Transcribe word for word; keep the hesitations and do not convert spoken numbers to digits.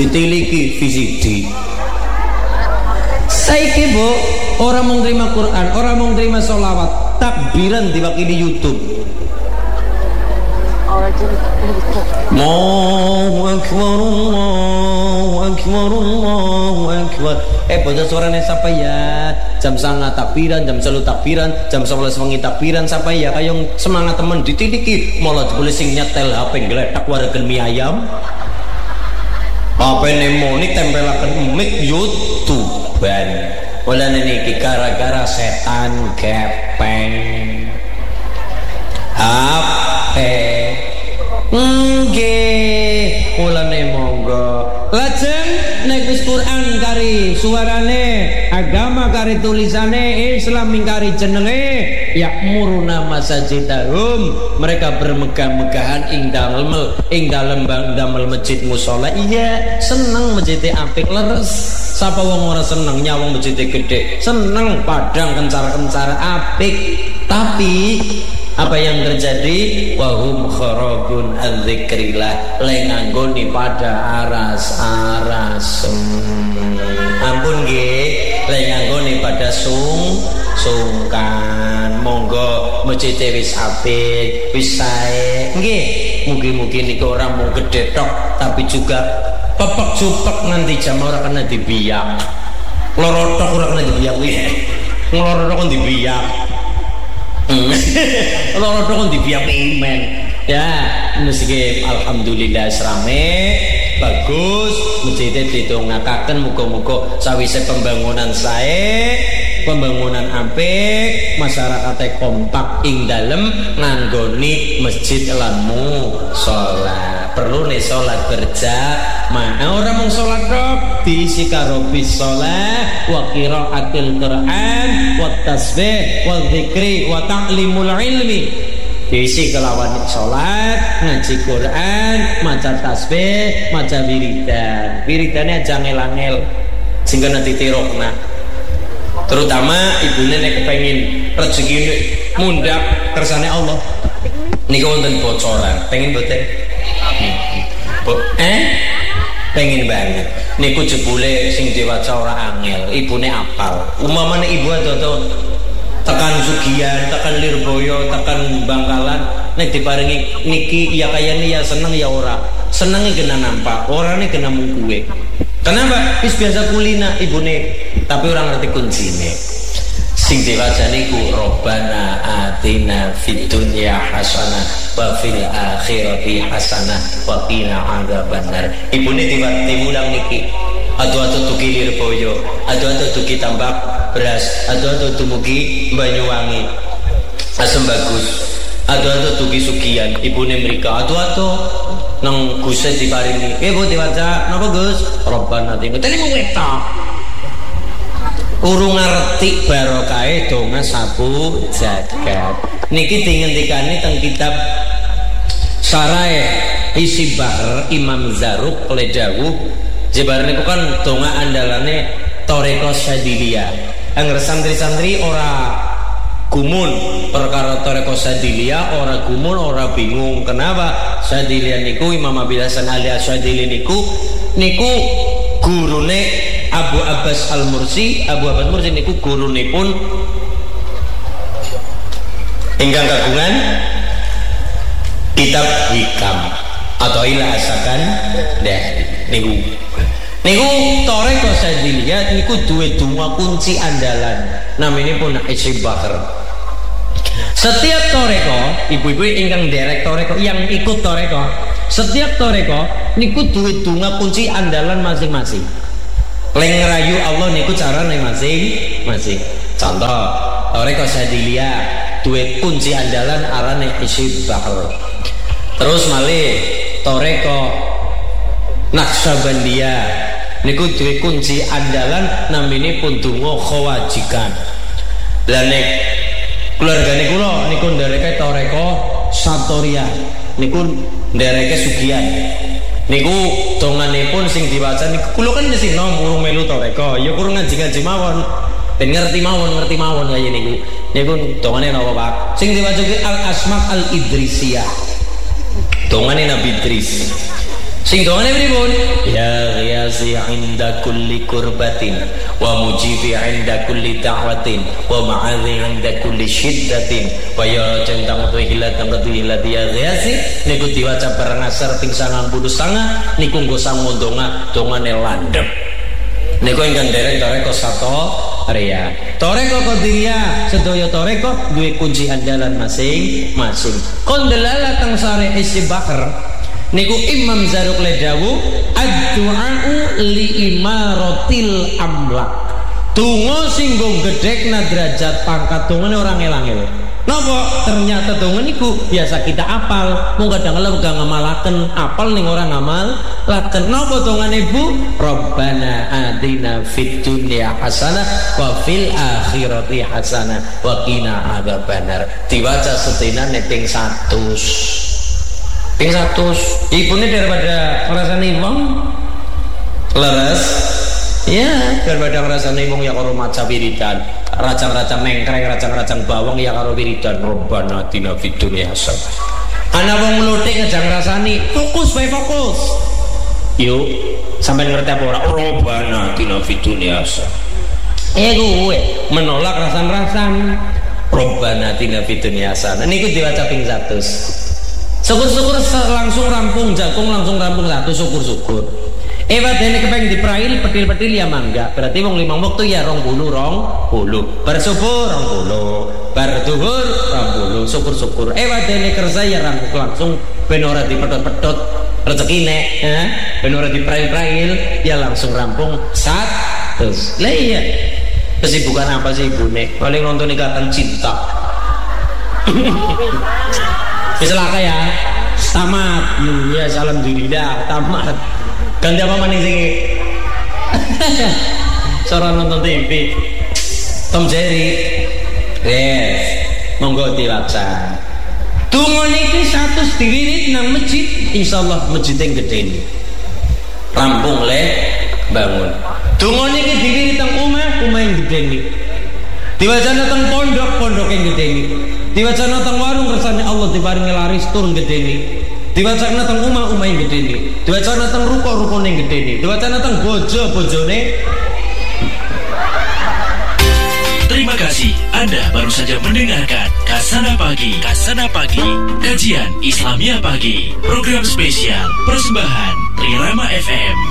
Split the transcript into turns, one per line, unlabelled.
ditiliki V C D. Saiki Bu, orang mau terima Quran, orang mau terima sholawat, takbiran diwakili YouTube. Allahu Akbar, Allahu Akbar, Allahu Akbar. Eh bocah suaranya siapa ya? Jam sanga takbiran, jam selu takbiran, jam sebelas wengi takbiran siapa ya? Kayong semangat temen ditiliki, malah boleh sing nyetel H P geletak waregen mie ayam. H P nemoni tempelaken mic YouTube-an. Wala niki gara-gara setan gepeng. H P nggih, mulane monggo. Lajeng nek wis Quran kari suarane, agama kari tulisane, Islam kari jenenge, ya'muruna masajidahum, mereka bermegah-megahan ing dalem ing dalem damel masjid musala. Iya, seneng masjid apik leres. Sapa wong ora seneng nyawang masjid gede? Seneng padang kencar-kencar apik. Tapi apa yang terjadi? Wahum kharabun adzikrillah, lenganggoni pada aras-aras. Hmm. Ampun nggih, lenganggoni pada sung sungkan. Monggo masjid wis apik, wis sae. Nggih, mugi-mugi niku ora mung gedhe tok, tapi juga pepek jupek nganti jam ora kena dibiyak. Loro tok ora kena dibiyak kuwi. Ngloro tok dibiyak. Loro tok dibiyak imen. Ya, meski alhamdulillah serame bagus, masjidnya ditungakaken muga-muga sawise pembangunan sae, pembangunan apik, masyarakatnya kompak ing dalem nganggoni masjid lan mushola. Perlu nih sholat berjamaah. Orang mau sholat dok diisi karo bis sholat wa qiraatil Quran wa tasbih wa dzikri wa ta'limul ilmi. Diisi kelawan sholat, ngaji Quran, maca tasbih, maca wiridan. Wiridannya aja ngel-ngel sehingga nanti tirokna. Terutama ibunya nek kepengin rezeki mundak kersane Allah. Niku wonten bocoran, pengen boten? Eh? Pengen banget. Niku jebule sing diwaca ora angel, ibune apal. Umpamane ibu ado tekan Sugian, tekan Lirboyo, tekan Bangkalan, nek diparingi niki ya kayane ya seneng ya ora. Senenge kena nampak, orane kena mung kuwe. Kenapa? Wis biasa kulina ibune, tapi orang ngerti kuncine. Sing diwaca niku Robbana atina fid dunya hasanah wa fil akhirati hasanah wa qina adzabannar. Ibune dimulang niki. Adu-adu tuki Lirboyo, adu-adu tuki Tambak beras, adu-adu tumugi Banyuwangi asem bagus, adu-adu tuki Sugian, ibune mrika adu-adu nang Guse diparingi. Eh Bu diwaca napa Gus? Robbana atina. Tene mung wetok. Urung ngerti barokahe donga sabu jagat. Niki dingendikani teng kitab Syaraih Isi Bahr Imam Zarruq Ledawuh. Jebar niku kan donga andalane Thariqah Syadziliyah. Angger santri-santri ora gumun perkara Thariqah Syadziliyah, ora gumun, ora bingung. Kenapa? Syadziliyah niku Imam Abil Hasan alias Syadzili niku niku gurune Abu Abbas Al-Mursi. Abu Abbas Mursi niku gurune pun ingkang kagungan kitab Hikam atau ilah asakan dari niku niku Thariqah Syadziliyah niku duwe donga kunci andalan namanya pun Isi Bahr. Setiap Thariqah, ibu-ibu ingkang derek Thariqah, yang ikut Thariqah, setiap Thariqah niku duwe donga kunci andalan masing-masing. Leng ngerayu Allah niku carane masing-masing. Contoh Thariqah Syadziliyah duwe kunci andalan arane Isi Bahr. Terus malih Thariqah Naqsabandiyah niku duwe kunci andalan namine pun donga khawajikan. Lah nek keluargane kula niku ndereke Thariqah Satoriyah niku ndereke Sugian. Niku donganipun sing diwaca niku kula kan sing nom urung melu Thariqah ya kurang ngaji-ngaji mawon ben ngerti mawon ngerti mawon kaya niku. Niku dongane napa Pak? Sing diwaca Al Asma' Al Idrisiyah. Dongane Nabi Idris. Sing dongane pripun?
Ya ghiyasi 'inda kulli kurbatin wa mujibi 'inda kulli da'watin wa ma'adhi 'inda kulli syiddatin wa ya centang tu hilatan tu hilati ya ghiyasi niku diwaca bareng asar ping sangang puluh sanga niku nggo samundonga dongane landhep. Niku ingkang dereng toreko sato ria. Toreko Qadiriyah sedaya toreko duwe kunci andalan masing-masing. Kondelala teng sare isi bakar niku Imam Zaruk Ledawu ad-du'a'u li imaratil amlak. Donga sing nggo gedhekna derajat pangkat dongane orang ngelang-elang. Napa? Ternyata donga niku biasa kita apal, mung kadang-kadang gak ngamalaken, apal ning ora ngamalaken. Napa dongane Bu? Rabbana atina fid dunya hasanah wa fil akhirati hasanah wa qina adzabannar. Diwaca setinane ping seratus. Ping seratus. Ibune daripada ngrasani wong leres. Ya, daripada ngrasani wong ya karo maca wiridan. Racang-racang nengkreng, racang-racang bawang ya karo wiridan. Rabbana atina fid dunya hasanah. Ana wong mluthik ngejang ngrasani, fokus bae fokus. Yuk, sampai ngerti apa ora? Rabbana atina fid dunya hasanah. Eh gue menolak rasan-rasan. Rabbana atina fid dunya hasanah. Niku diwaca ping seratus. Syukur-syukur langsung rampung jakung langsung rampung satu syukur-syukur. Ewa dene kepeng diprail petil-petil ya mangga. Berarti wong limang waktu ya rong puluh rong puluh. Bar subuh rong puluh. Bar duhur rong puluh. Syukur-syukur. Ewa dene kerja ya rampung langsung ben ora dipedhot-pedhot rezekine, eh? Ben ora diprail-prail ya langsung rampung seratus. Lah iya. Kesibukan apa sih ibune? Paling nonton Ikatan Cinta. Keselaka ya, tamat. Ya alhamdulillah tamat. Ganti apa maning sing seorang nonton T V Tom Jerry. Yes, monggo diwaca. Donga niki seratus diwirit nang masjid, insyaallah masjid yang gede ini rampung le bangun. Donga niki diwirit nang omah, omah yang gede ini. Diwacana teng pondok, pondok yang gede ini. Diwacana teng warung kersane Allah diparingi laris turun gede ini. Diwacana teng omah, omah yang gede ini. Diwacana teng ruko, ruko yang gede ini. Diwacana teng bojo, bojone.
Terima kasih Anda baru saja mendengarkan Kasana Pagi. Kasana Pagi, kajian Islamia Pagi, program spesial persembahan Trirama F M.